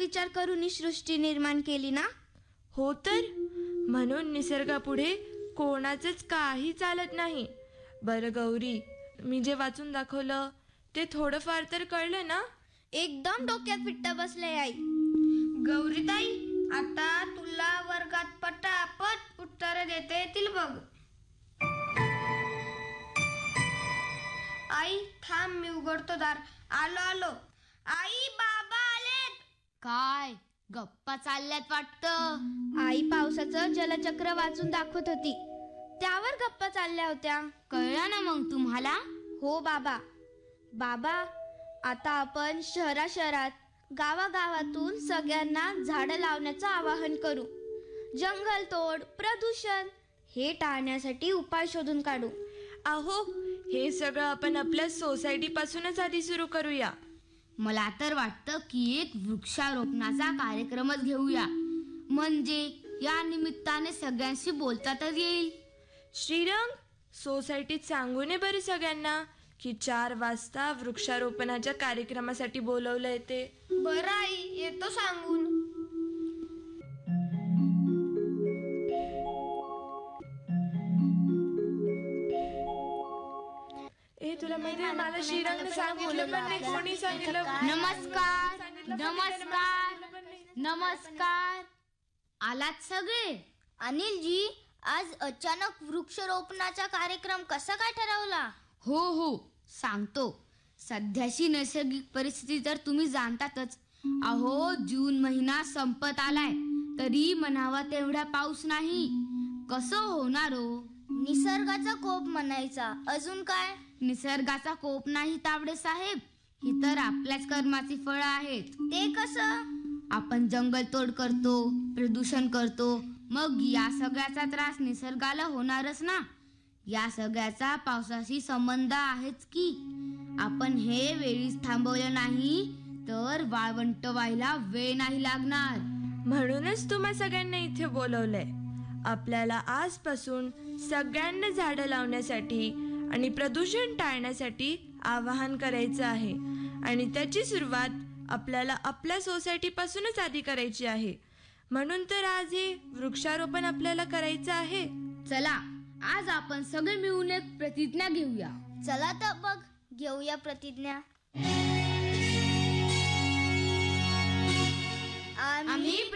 विचार करून ही सृष्टी निर्माण केली ना. हो तर, म्हणून निसर्गापुढे कोणाचंच काही चालत नाही. बरं गौरी, मी जे वाचून दाखवलं ते थोडंफार तर कळलं ना? एकदम डोक्यात पिट्टा बसले आई. गौरीताई, आता तुला वर्गात पटापट उत्तर देता येतील बघ. आई थांब, मी उघडतो दार. आलो आलो. आई, बाबा आलेत. काय गप्पा चालल्यात वाटतं. आई पावसाचं जलचक्र वाचून दाखवत होती, त्यावर गप्पा चालल्या होत्या. कळलं ना मग तुम्हाला? हो बाबा. बाबा, आता आपण शहरात गावागावातून सगळ्यांना झाडं लावण्याचं आवाहन करू. जंगलतोड, प्रदूषण हे टाळण्यासाठी उपाय शोधून काढू. अहो, हे सगळं आपण आपल्या सोसायटीपासूनच आधी सुरू करूया. मला तर वाटतं की एक वृक्षारोपणाचा कार्यक्रमच घेऊया, म्हणजे या निमित्ताने सगळ्यांशी बोलता तर येईल. श्रीरंग, सोसायटीत सांगू नये बरं सगळ्यांना की 4 वाजता वृक्षारोपणाच्या कार्यक्रमासाठी बोलवलंय ते. बरं आई, येतो सांगून. तुला माहिती आहे, मला श्रीरंगने सांगितलं पण नाही, कोणी सांगितलं. नमस्कार नमस्कार नमस्कार. आलात सगळे? अनिलजी, आज अचानक वृक्षारोपणाचा कार्यक्रम कसा काय ठरवला? हो सांगतो. सध्याची नैसर्गिक परिस्थिती तर तुम्ही जाणतातच. अहो, जून महिना संपत आलाय तरी म्हणावा तेवढा पाऊस नाही. कसं होणार हो? निसर्गाचा कोप म्हणायचा, अजून काय? निसर्गाचा कोप नाही तावडे साहेब, ही तर आपल्याच कर्माची फळं आहेत. ते कसं? आपण जंगलतोड करतो, प्रदूषण करतो, मग या सगळ्याचा त्रास निसर्गाला होणारच ना. या सगळ्याचा पावसाशी संबंध आहेच की. आपण हे वेळीच थांबवलं नाही तर वाळवंट व्हायला वेळ नाही लागणार. म्हणूनच तुम्हा सगळ्यांना इथे बोलवलंय. आपल्याला आजपासून सगळ्यांना झाडं लावण्यासाठी आणि प्रदूषण टाळण्यासाठी आवाहन करायचं आहे. आणि त्याची सुरुवात आपल्याला आपल्या सोसायटीपासूनच आधी करायची आहे. म्हणून तर आज हे वृक्षारोपण आपल्याला करायचं आहे. चला, आज आपण सगळे मिळून एक प्रतिज्ञा घेऊया. चला तर बघ, घेऊया प्रतिज्ञा. आम्ही